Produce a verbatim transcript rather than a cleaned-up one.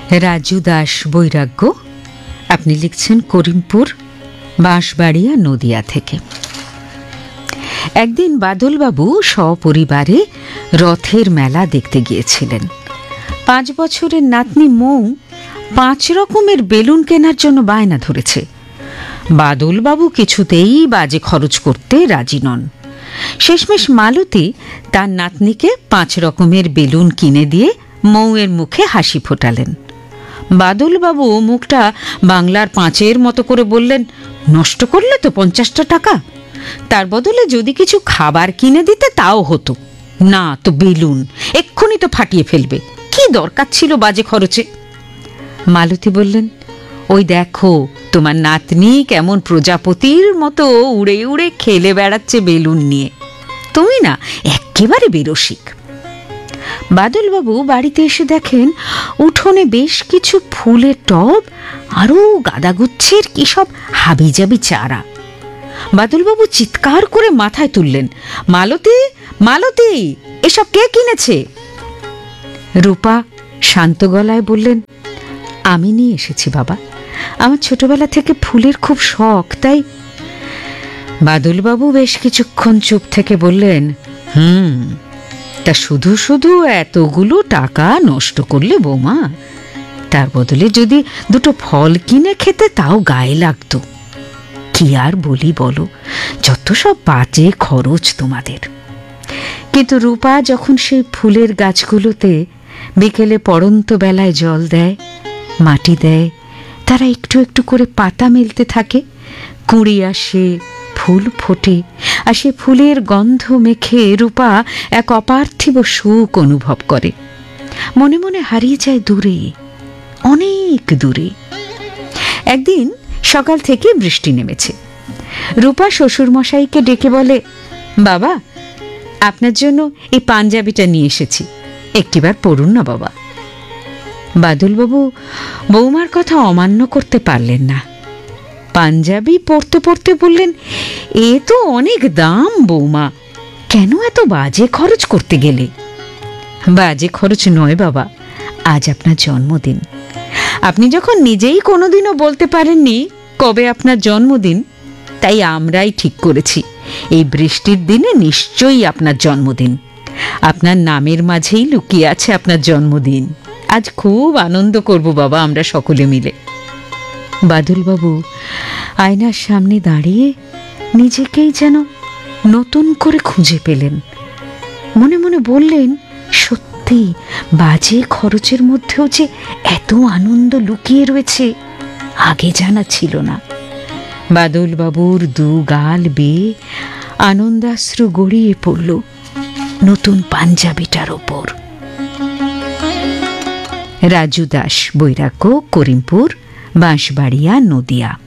রাজু দাস বৈরাগ্য। আপনি লিখছেন করিমপুর, বাঁশবাড়িয়া, নদিয়া থেকে। একদিন বাদলবাবু সপরিবারে রথের মেলা দেখতে গিয়েছিলেন। পাঁচ বছরের নাতনি মৌ পাঁচ রকমের বেলুন কেনার জন্য বায়না ধরেছে। বাদলবাবু কিছুতেই বাজে খরচ করতে রাজি নন। শেষমেশ মালতী তার নাতনিকে পাঁচ রকমের বেলুন কিনে দিয়ে মৌয়ের মুখে হাসি ফোটালেন। বাদলবাবু মুখটা বাংলার পাঁচের মতো করে বললেন, নষ্ট করলে তো পঞ্চাশটা টাকা, তার বদলে যদি কিছু খাবার কিনে দিতে তাও হতো। না তো বেলুন, এক্ষুনি তো ফাটিয়ে ফেলবে, কি দরকার ছিল বাজে খরচে। মালতী বললেন, ওই দেখো তোমার নাতনি কেমন প্রজাপতির মতো উড়ে উড়ে খেলে বেড়াচ্ছে বেলুন নিয়ে, তুমি না একেবারে বেরসিক। বাদলবাবু বাড়িতে এসে দেখেন উঠোনে বেশ কিছু ফুলের টব আরও গাদাগুচ্ছের কি সব হাবিজাবি চারা। বাদলবাবু চিৎকার করে মাথায় তুললেন, মালতী, মালতী, এসব কে কিনেছে? রূপা শান্ত গলায় বললেন, আমি নিয়ে এসেছি বাবা, আমার ছোটবেলা থেকে ফুলের খুব শখ, তাই। বাদলবাবু বেশ কিছুক্ষণ চুপ থেকে বললেন, হুম, তা শুধু শুধু এতগুলো টাকা নষ্ট করলে বৌমা, তার বদলে যদি দুটো ফল কিনে খেতে তাও গায়ে লাগতো। কি আর বলি বলো, যত সব বাজে খরচ তোমাদের। কিন্তু রূপা যখন সেই ফুলের গাছগুলোতে বিকেলে পড়ন্ত বেলায় জল দেয়, মাটি দেয়, তারা একটু একটু করে পাতা মেলতে থাকে, কুঁড়ি আসে, ফুল ফোটে, আর সে ফুলের গন্ধ মেখে রূপা এক অপার্থিব সুখ অনুভব করে। মনে মনে হারিয়ে যায় দূরে, অনেক দূরে। একদিন সকাল থেকে বৃষ্টি নেমেছে। রূপা শ্বশুরমশাইকে ডেকে বলে, বাবা, আপনার জন্য এই পাঞ্জাবিটা নিয়ে এসেছি, একটিবার পড়ুন না বাবা। বাদলবাবু বৌমার কথা অমান্য করতে পারলেন না। পাঞ্জাবি পড়তে পড়তে বললেন, এ তো অনেক দাম বৌমা, কেন এত বাজে খরচ করতে গেলে? বাজে খরচ নয় বাবা, আজ আপনার জন্মদিন। আপনি যখন নিজেই কোনোদিনও বলতে পারেননি কবে আপনার জন্মদিন, তাই আমরাই ঠিক করেছি এই বৃষ্টির দিনে নিশ্চয়ই আপনার জন্মদিন। আপনার নামের মাঝেই লুকিয়ে আছে আপনার জন্মদিন। আজ খুব আনন্দ করব বাবা আমরা সকলে মিলে। বাদলবাবু আয়নার সামনে দাঁড়িয়ে নিজেকেই যেন নতুন করে খুঁজে পেলেন। মনে মনে বললেন, সত্যি বাজে খরচের মধ্যেও যে এত আনন্দ লুকিয়ে রয়েছে, আগে জানা ছিল না। বাদলবাবুর দু গাল বেয়ে আনন্দাশ্রু গড়িয়ে পড়ল নতুন পাঞ্জাবিটার ওপর। রাজু দাস বৈরাগ্য, করিমপুর, বাঁশবাড়িয়া, নদিয়া।